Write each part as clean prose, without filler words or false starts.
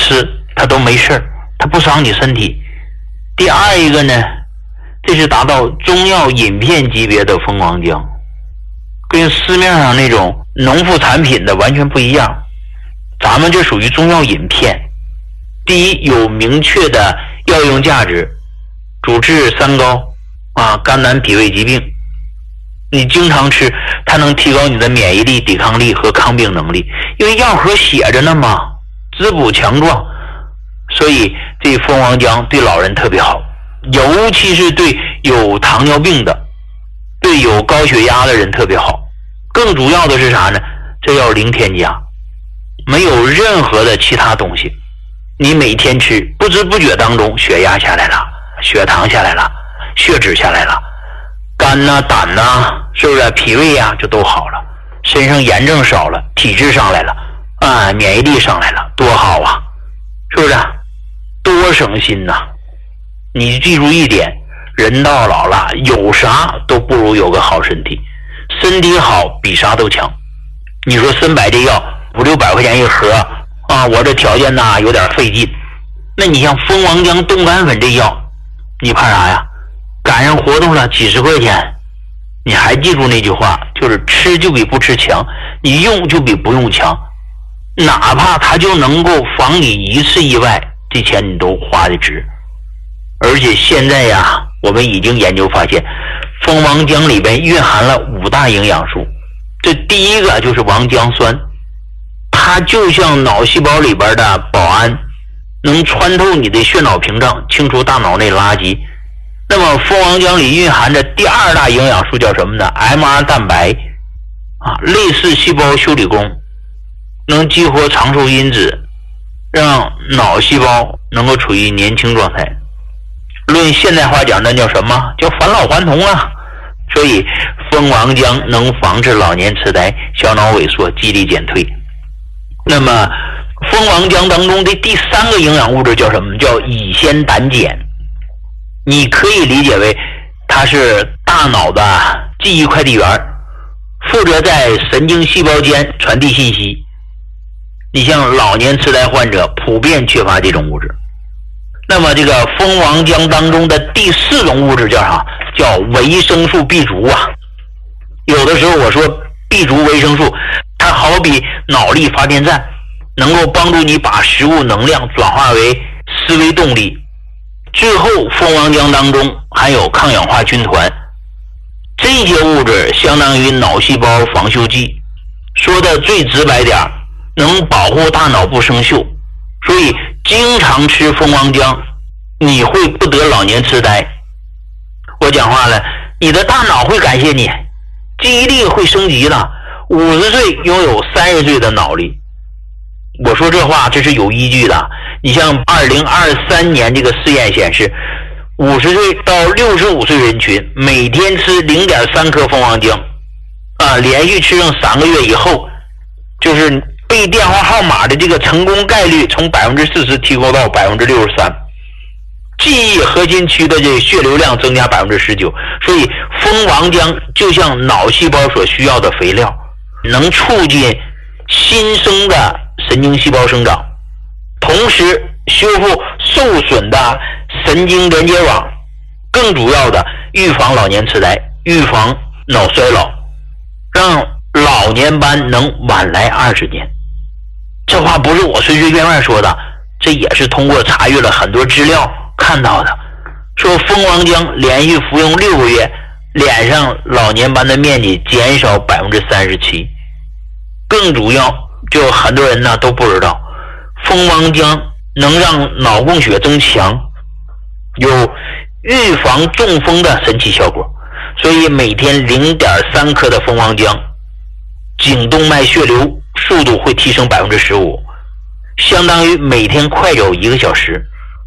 吃它都没事，它不伤你身体。第二一个呢，这是达到中药饮片级别的蜂王浆，跟市面上那种农副产品的完全不一样。咱们这属于中药饮片，第一有明确的药用价值，主治三高肝胆脾胃疾病。你经常吃，它能提高你的免疫力、抵抗力和抗病能力，因为药盒写着呢嘛，滋补强壮。所以这蜂王浆对老人特别好，尤其是对有糖尿病的、对有高血压的人特别好。更主要的是啥呢？这药零添加，没有任何的其他东西。你每天吃，不知不觉当中血压下来了，血糖下来了，血脂下来了，肝胆是不是脾胃就都好了，身上炎症少了，体质上来了免疫力上来了，多好啊，是不是多省心呐。你记住一点，人到老了有啥都不如有个好身体，身体好比啥都强。你说参柏这药500-600块钱一盒我这条件有点费劲，那你像蜂王浆冻干粉这药，你怕啥呀？赶上活动了几十块钱。你还记住那句话，就是吃就比不吃强，你用就比不用强，哪怕它就能够防你一次意外，这钱你都花的值。而且现在我们已经研究发现，蜂王浆里边蕴含了5大营养素。这第一个就是王浆酸，它就像脑细胞里边的保安，能穿透你的血脑屏障，清除大脑内垃圾。那么蜂王浆里蕴含着第2大营养素叫什么呢？ MR 蛋白类似细胞修理工，能激活长寿因子，让脑细胞能够处于年轻状态。论现代话讲，那叫什么？叫返老还童啊。所以蜂王浆能防治老年痴呆、小脑萎缩、记忆力减退。那么蜂王浆当中的第3个营养物质叫什么？叫乙酰胆碱。你可以理解为它是大脑的记忆快递员，负责在神经细胞间传递信息。你像老年痴呆患者普遍缺乏这种物质。那么这个蜂王浆当中的第4种物质叫啥？叫维生素 B 族有的时候我说 B 族维生素，它好比脑力发电站，能够帮助你把食物能量转化为思维动力。最后蜂王浆当中含有抗氧化军团，这些物质相当于脑细胞防锈剂，说的最直白点，能保护大脑不生锈。所以经常吃蜂王浆，你会不得老年痴呆。我讲话了，你的大脑会感谢你，记忆力会升级了，50岁拥有30岁的脑力。我说这话这是有依据的。你像2023年这个试验显示，50岁到65岁人群每天吃0.3颗蜂王浆连续吃上3个月以后，就是背电话号码的这个成功概率从40%提高到63%，记忆核心区的这血流量增加19%。所以蜂王浆就像脑细胞所需要的肥料，能促进新生的神经细胞生长，同时修复受损的神经连接网，更主要的预防老年痴呆，预防脑衰老，让老年斑能晚来20年。这话不是我随随便便说的，这也是通过查阅了很多资料看到的。说蜂王浆连续服用6个月，脸上老年斑的面积减少37%。更主要，就很多人都不知道，蜂王浆能让脑供血增强，有预防中风的神奇效果。所以每天0.3克的蜂王浆，颈动脉血流速度会提升15%，相当于每天快走1个小时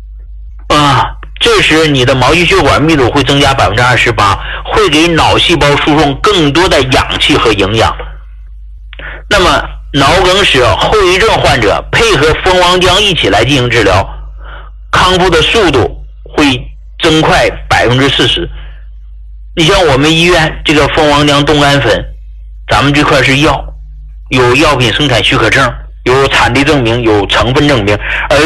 这时你的毛细血管密度会增加28%，会给脑细胞输送更多的氧气和营养。那么脑梗死后遗症患者配合蜂王浆一起来进行治疗，康复的速度会增快40%。你像我们医院这个蜂王浆冻干粉，咱们这块是药，有药品生产许可证，有产地证明，有成分证明，而